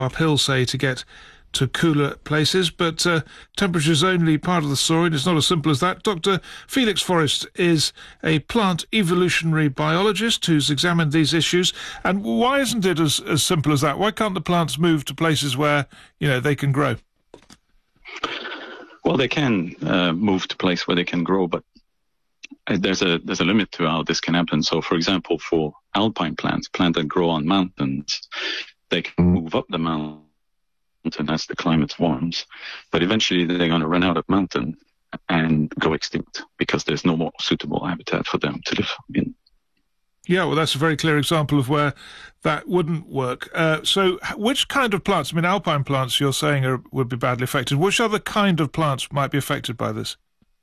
uphill, say, to get to cooler places, but temperature is only part of the story, and it's not as simple as that. Dr. Felix Forrest is a plant evolutionary biologist who's examined these issues. And why isn't it as simple as that? Why can't the plants move to places where, they can grow? Well, they can move to a place where they can grow, but there's a limit to how this can happen. So, for example, for alpine plants that grow on mountains, they can move up the mountain as the climate warms, but eventually they're going to run out of mountain and go extinct because there's no more suitable habitat for them to live in. Yeah, well, that's a very clear example of where that wouldn't work. So which kind of plants, alpine plants you're saying would be badly affected. Which other kind of plants might be affected by this?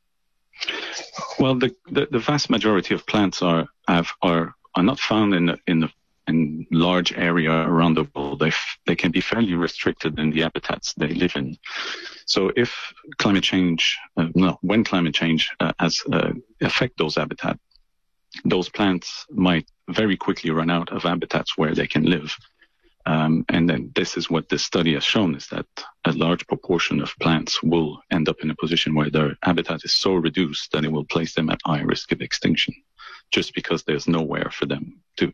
Well, the vast majority of plants are not found in large area around the world. They can be fairly restricted in the habitats they live in. So if climate change, when climate change affect those habitats, those plants might very quickly run out of habitats where they can live. And then this is what this study has shown, is that a large proportion of plants will end up in a position where their habitat is so reduced that it will place them at high risk of extinction, just because there's nowhere for them to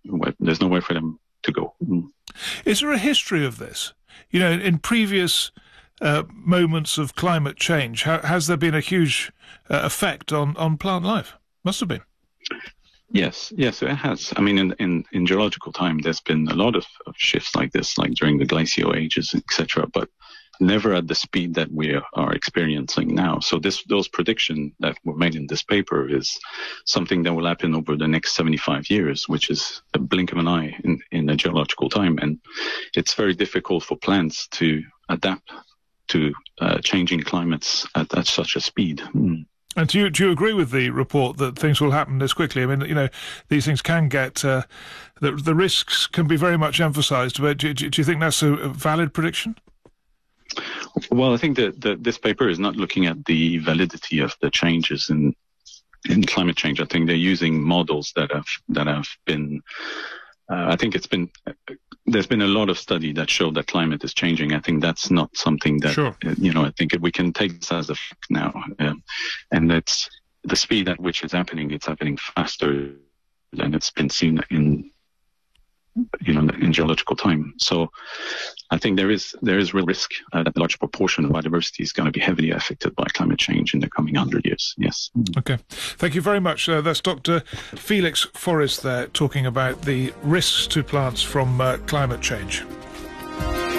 go. Is there a history of this? In previous moments of climate change, has there been a huge effect on plant life? Must have been. Yes, it has. In geological time, there's been a lot of shifts like this, like during the glacial ages, etc., but never at the speed that we are experiencing now. So those predictions that were made in this paper is something that will happen over the next 75 years, which is a blink of an eye in the geological time. And it's very difficult for plants to adapt to changing climates at such a speed. And do you agree with the report that things will happen this quickly? These things can get, the risks can be very much emphasised, but do you think that's a valid prediction? Well, I think that this paper is not looking at the validity of the changes in climate change. I think they're using models that have been, there's been a lot of study that show that climate is changing. I think that's not something that, sure. I think we can take this as a fact now. And that's the speed at which it's happening faster than it's been seen in geological time. So I think there is real risk that a large proportion of biodiversity is going to be heavily affected by climate change in the coming 100 years. Yes. Okay. Thank you very much. That's Dr. Felix Forrest there talking about the risks to plants from climate change.